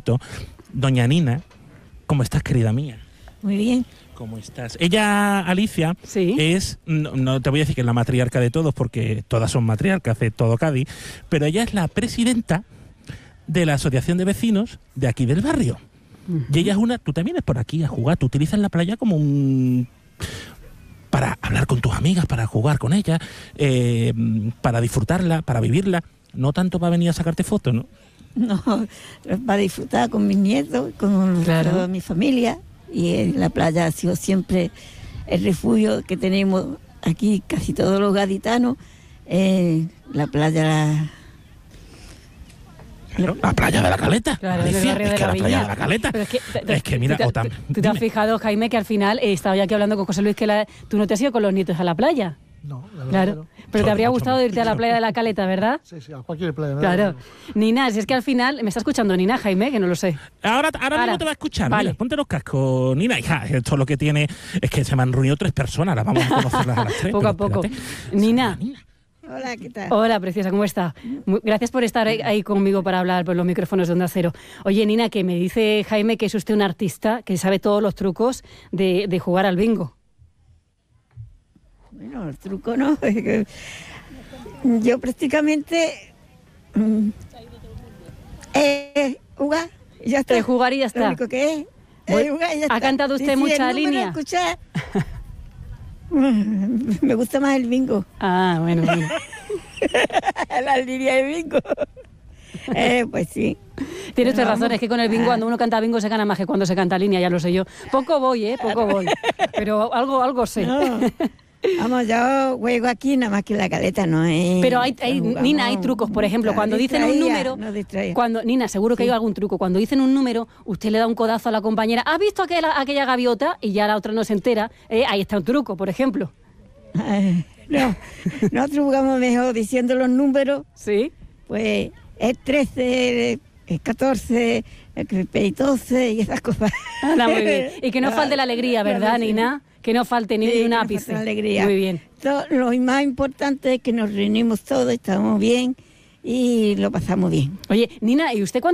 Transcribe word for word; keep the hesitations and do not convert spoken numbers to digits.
poquito. Doña Nina, ¿cómo estás, querida mía? Muy bien. ¿Cómo estás? Ella, Alicia, ¿Sí? es, no, no te voy a decir que es la matriarca de todos, porque todas son matriarcas de todo Cádiz, pero ella es la presidenta de la asociación de vecinos de aquí del barrio. Uh-huh. Y ella es una, tú también es por aquí a jugar, tú utilizas la playa como un... para hablar con tus amigas, para jugar con ellas, eh, para disfrutarla, para vivirla, no tanto para venir a sacarte fotos, ¿no? No, para disfrutar con mis nietos, con claro. toda mi familia, y en la playa ha sido siempre el refugio que tenemos aquí casi todos los gaditanos, eh, la playa... La, Claro, la playa de la Caleta, claro, Alicia, es que la, la Viña. playa de la Caleta, pero es que, te, es que mira, ¿tú te, Otam, ¿tú te has fijado, Jaime, que al final eh, estaba yo aquí hablando con José Luis, que la, tú no te has ido con los nietos a la playa? No, la verdad claro. que no. Pero Son, te habría son, gustado son. irte a la playa de la Caleta, ¿verdad? Sí, sí, a cualquier playa. Claro. No. Nina, si es que al final, ¿me está escuchando Nina, Jaime? Que no lo sé. Ahora, ahora, Ahora. mismo te va a escuchar, Vale. mira, ponte los cascos, Nina, hija, esto lo que tiene es que se me han reunido tres personas, las vamos a conocerlas a las tres. Poco a pero poco. espérate. Nina. Nina. Hola, ¿qué tal? Hola, preciosa, ¿cómo está? Muy, gracias por estar ahí, ahí conmigo para hablar por los micrófonos de Onda Cero. Oye, Nina, que me dice Jaime que es usted un artista que sabe todos los trucos de, de jugar al bingo. Bueno, el truco no. Yo prácticamente... Eh, jugar y ya está. De jugar y ya está. Lo único que es... Bueno, eh, jugar y ya ¿ha está. cantado usted Decir mucha el número, línea? Escuchar. Me gusta más el bingo. Ah, bueno, bueno. La línea de bingo. Eh, pues sí. Tiene usted Vamos. razón, es que con el bingo, cuando uno canta bingo se gana más que cuando se canta línea, ya lo sé yo. Poco voy, ¿eh? Poco voy. Pero algo, algo sé. No. Vamos, yo juego aquí nada más que en la Caleta, ¿no? Eh, Pero hay, hay jugamos, Nina, hay trucos, por ejemplo, nos cuando dicen un distraía, número, nos distraía. cuando Nina, seguro que Sí. hay algún truco, cuando dicen un número, usted le da un codazo a la compañera, ¿has visto aquella, aquella gaviota? Y ya la otra no se entera, eh, ahí está un truco, por ejemplo. Ay, no, nosotros jugamos mejor diciendo los números, ¿Sí? pues es trece, es catorce, es doce y esas cosas. Anda, muy bien. Y que no falte la alegría, ¿verdad, Claro, sí. Nina? Que no falte ni Sí, un que no ápice. falte la alegría. Muy bien. Todo- lo más importante es que nos reunimos todos, estamos bien y lo pasamos bien. Oye, Nina, ¿y usted cuándo